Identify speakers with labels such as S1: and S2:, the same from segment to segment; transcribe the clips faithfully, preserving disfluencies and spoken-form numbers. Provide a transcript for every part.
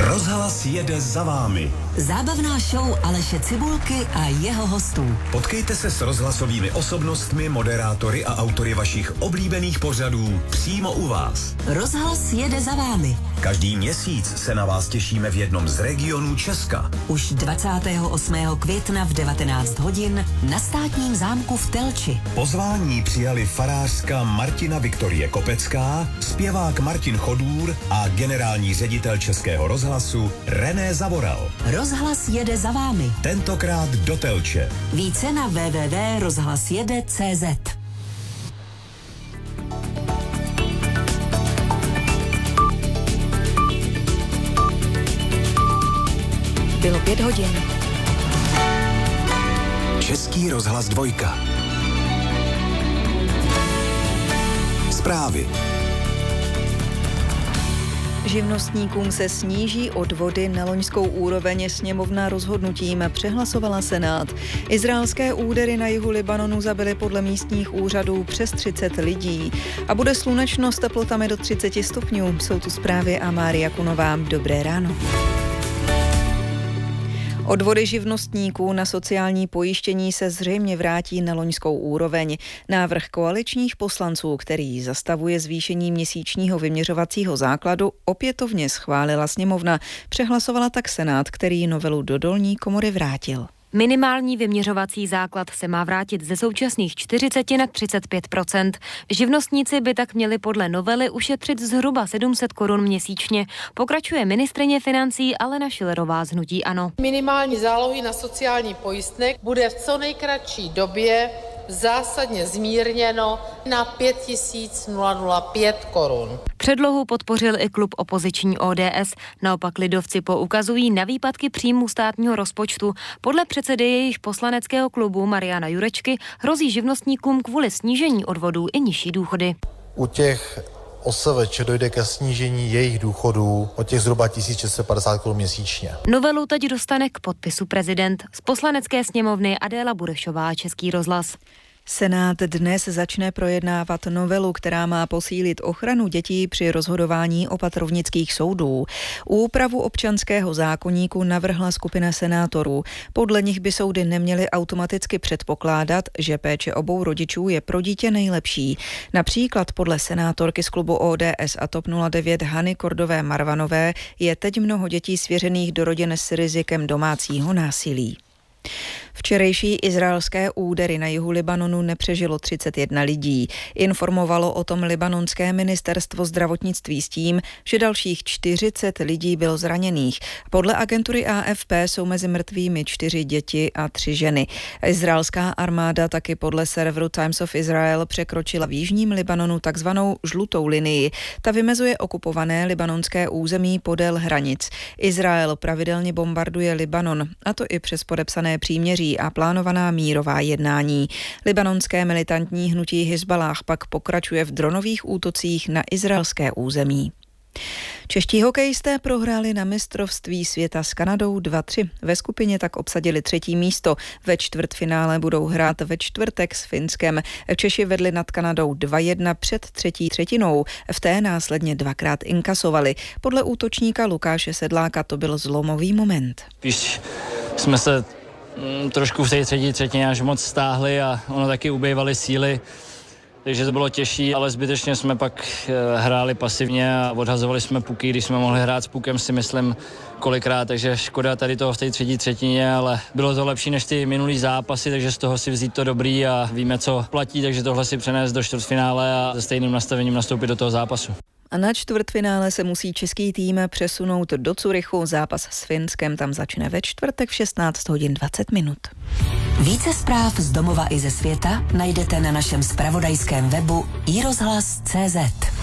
S1: Rozhlas jede za vámi.
S2: Zábavná show Aleše Cibulky a jeho hostů.
S1: Potkejte se s rozhlasovými osobnostmi, moderátory a autory vašich oblíbených pořadů přímo u vás.
S2: Rozhlas jede za vámi.
S1: Každý měsíc se na vás těšíme v jednom z regionů Česka.
S2: Už dvacátého osmého května v devatenáct hodin na Státním zámku v Telči.
S1: Pozvání přijali farářka Martina Viktorie Kopecká, zpěvák Martin Chodůr a generální ředitel Českého rozhlasu René Zavoral.
S2: Rozhlas jede za vámi.
S1: Tentokrát do Telče.
S2: Více na w w w tečka rozhlasjede tečka cé zet.
S3: Bylo pět hodin.
S1: Český rozhlas dvojka. Zprávy.
S3: Živnostníkům se sníží odvody na loňskou úroveň, sněmovna rozhodnutím přehlasovala Senát. Izraelské údery na jihu Libanonu zabily podle místních úřadů přes třicet lidí. A bude slunečno s teplotami do třicet stupňů. Jsou tu zprávy a Mária Kunová. Dobré ráno. Odvody živnostníků na sociální pojištění se zřejmě vrátí na loňskou úroveň. Návrh koaličních poslanců, který zastavuje zvýšení měsíčního vyměřovacího základu, opětovně schválila sněmovna. Přehlasovala tak Senát, který novelu do dolní komory vrátil.
S4: Minimální vyměřovací základ se má vrátit ze současných čtyřicet na třicet pět procent. Živnostníci by tak měli podle novely ušetřit zhruba sedm set korun měsíčně. Pokračuje ministryně financí Alena Schillerová z hnutí ANO.
S5: Minimální zálohy na sociální pojistné bude v co nejkratší době zásadně zmírněno na pět tisíc pět korun.
S4: Předlohu podpořil i klub opoziční O D S. Naopak lidovci poukazují na výpadky příjmů státního rozpočtu. Podle předsedy jejich poslaneckého klubu Mariana Jurečky hrozí živnostníkům kvůli snížení odvodů i nižší důchody.
S6: U těch O S V Č dojde ke snížení jejich důchodů o těch zhruba tisíc šest set padesát korun měsíčně.
S4: Novelu teď dostane k podpisu prezident. Z poslanecké sněmovny Adéla Burešová, Český rozhlas.
S3: Senát dnes začne projednávat novelu, která má posílit ochranu dětí při rozhodování opatrovnických soudů. Úpravu občanského zákoníku navrhla skupina senátorů. Podle nich by soudy neměly automaticky předpokládat, že péče obou rodičů je pro dítě nejlepší. Například podle senátorky z klubu O D S a TOP nula devět Hany Kordové Marvanové je teď mnoho dětí svěřených do rodin s rizikem domácího násilí. Včerejší izraelské údery na jihu Libanonu nepřežilo třicet jedna lidí. Informovalo o tom libanonské ministerstvo zdravotnictví s tím, že dalších čtyřicet lidí bylo zraněných. Podle agentury A F P jsou mezi mrtvými čtyři děti a tři ženy. Izraelská armáda taky podle serveru Times of Israel překročila v jižním Libanonu takzvanou žlutou linii. Ta vymezuje okupované libanonské území podél hranic. Izrael pravidelně bombarduje Libanon, a to i přes podepsané příměří a plánovaná mírová jednání. Libanonské militantní hnutí Hizballáh pak pokračuje v dronových útocích na izraelské území. Čeští hokejisté prohráli na mistrovství světa s Kanadou dva tři. Ve skupině tak obsadili třetí místo. Ve čtvrtfinále budou hrát ve čtvrtek s Finskem. Češi vedli nad Kanadou dva jedna před třetí třetinou. V té následně dvakrát inkasovali. Podle útočníka Lukáše Sedláka to byl zlomový moment.
S7: Když jsme se trošku v té třetí třetině až moc stáhli a ono taky ubývaly síly, takže to bylo těžší, ale zbytečně jsme pak hráli pasivně a odhazovali jsme puky, když jsme mohli hrát s pukem, si myslím, kolikrát, takže škoda tady toho v té třetí třetině, ale bylo to lepší než ty minulý zápasy, takže z toho si vzít to dobrý a víme, co platí, takže tohle si přenést do čtvrtfinále a se stejným nastavením nastoupit do toho zápasu.
S3: A na čtvrtfinále se musí český tým přesunout do Curychu. Zápas s Finskem tam začne ve čtvrtek v šestnáct hodin dvacet minut.
S2: Více zpráv z domova i ze světa najdete na našem zpravodajském webu i rozhlas tečka cé zet.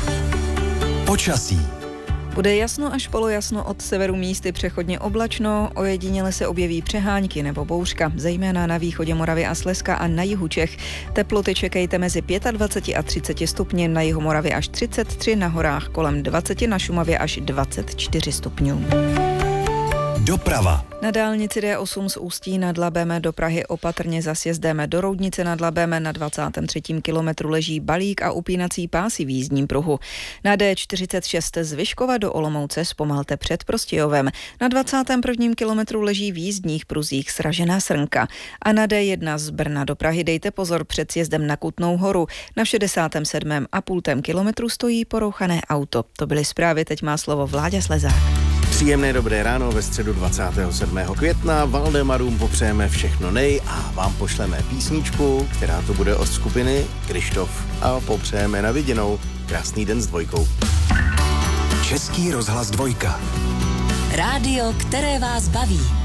S1: Počasí.
S3: Bude jasno až polojasno, od severu místy přechodně oblačno, ojediněle se objeví přehánky nebo bouřka, zejména na východě Moravy a Slezska a na jihu Čech. Teploty čekejte mezi dvacet pět a třicet stupně, na jihu Moravy až třicet tři, na horách kolem dvacet, na Šumavě až dvacet čtyři stupňů.
S1: Doprava.
S3: Na dálnici D osm z Ústí nad Labem do Prahy opatrně za sjezdem do Roudnice nad Labem na dvacátém třetím kilometru leží balík a upínací pásy v jízdním pruhu. Na D čtyřicet šest z Vyškova do Olomouce zpomalte před Prostějovem. Na dvacátém prvním kilometru leží v jízdních pruzích sražená srnka. A na D jedna z Brna do Prahy dejte pozor před sjezdem na Kutnou Horu. Na šedesátém sedmém a půltém kilometru stojí porouchané auto. To byly zprávy, teď má slovo Vláďa Slezák.
S8: Příjemné dobré ráno ve středu dvacátého sedmého května. Valdemarům popřejeme všechno nej a vám pošleme písničku, která to bude od skupiny Krištof. A popřejeme na viděnou. Krásný den s dvojkou.
S1: Český rozhlas dvojka.
S2: Rádio, které vás baví.